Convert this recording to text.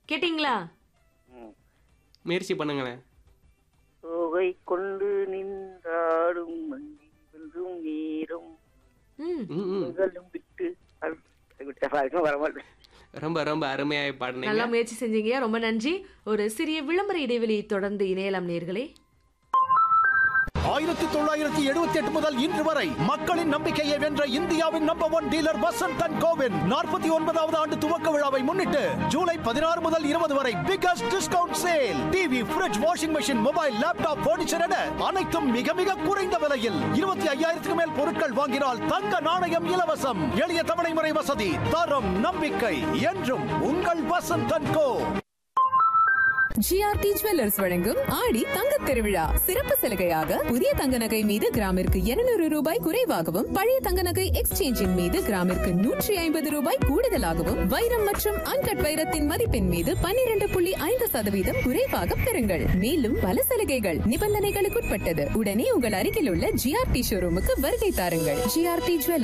கேட்டீங்களா? முயற்சி பண்ணுங்களேன். தோகை கொண்டு நின்றாடும் மண்டி வெல்லும் நேரம் விட்டு வரமாட்டேன். ரொம்ப ரொம்ப அருமையாக நல்லா பாடுனீங்க. முயற்சி செஞ்சீங்க, ரொம்ப நன்றி. ஒரு சிறிய விளம்பர இடைவெளி தொடர்ந்து இணையலாம் நேர்களே. 1978 முதல் இன்று வரை மக்களின் நம்பிக்கையை வென்ற இந்தியாவின் number 1 dealer Vasanth and CoWIN 49வது ஆண்டு துவக்க விழாவை முன்னிட்டு ஜூலை 16 முதல் 20 வரை biggest discount sale. TV, fridge, washing machine, mobile, laptop, furniture என அனைத்தும் மிக மிக குறைந்த விலையில். 25,000க்கு மேல் பொருட்கள் வாங்கினால் தங்க நாணயம் இலவசம். எளிய தவணை முறை வசதி. தரம், நம்பிக்கை என்றும் உங்கள் Vasanth and go. GRT jewellers வழங்கும் ஆடி தங்கத் திருவிழா சிறப்பு சலுகையாக புதிய தங்க நகை மீது கிராமிற்கு 200 ரூபாய் குறைவாகவும், பழைய தங்க நகை எக்ஸ்சேஞ்சின் மீது கிராமிற்கு 150 ரூபாய் கூடுதலாகவும், வைரம் மற்றும் அன்கட் வைரத்தின் மதிப்பின் மீது 12.5% குறைவாக பெறுங்கள். மேலும் பல சலுகைகள் நிபந்தனைகளுக்குட்பட்டது. உடனே உங்கள் அருகில் உள்ள ஜிஆர்டி ஷோரூமுக்கு வருகை தாருங்கள். GRT jewellers.